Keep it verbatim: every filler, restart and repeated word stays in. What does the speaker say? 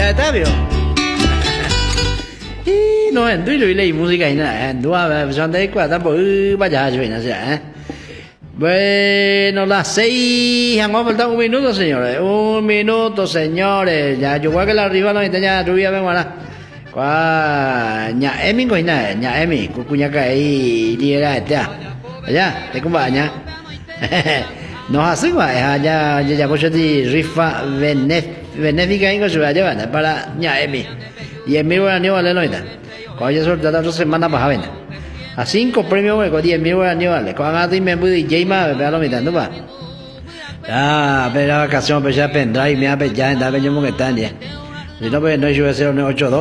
Ya está, vio. Y no, en tu y leí música y nada, en tu son de cuatro, pues vaya a ¿eh? Bueno, las seis, han faltado un minuto, señores. Un minuto, señores. Ya, yo voy a que la arriba no ya rubia, ven, voilà. Qua nhà em có nhà nhà em của cu nhà cái đi ra thế ya thế cũng vậy nhá nó ha sức vậy ha ya ya có gì rifa venef benefica có sự vậy bạn para nhà em y em mira ni vale no ida có ya solo da dos semanas para ver a cinco premios có diez mil ni vale có nada y me voy de ma ve lo mira no va ah pero vacación pues ya pendrive me ha ya anda venimos que están ya si no pues no yo voy a hacer un ocho dos